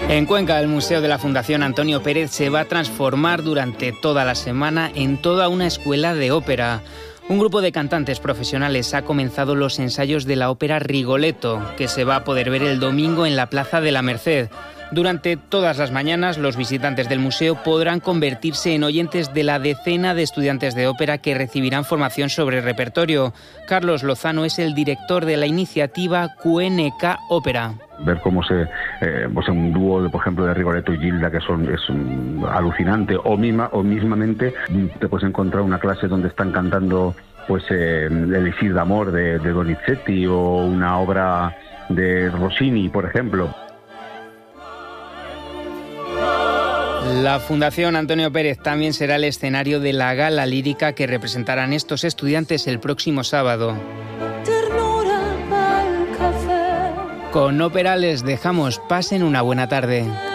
En Cuenca, el Museo de la Fundación Antonio Pérez se va a transformar durante toda la semana en toda una escuela de ópera. Un grupo de cantantes profesionales ha comenzado los ensayos de la ópera Rigoletto, que se va a poder ver el domingo en la Plaza de la Merced. Durante todas las mañanas, los visitantes del museo podrán convertirse en oyentes de la decena de estudiantes de ópera que recibirán formación sobre repertorio. Carlos Lozano es el director de la iniciativa QNK Ópera. Ver cómo un dúo, por ejemplo, de Rigoletto y Gilda, que es alucinante, o mismamente te puedes encontrar una clase donde están cantando el Elixir d'Amor de Donizetti, o una obra de Rossini, por ejemplo. La Fundación Antonio Pérez también será el escenario de la gala lírica que representarán estos estudiantes el próximo sábado. Con ópera les dejamos. Pasen una buena tarde.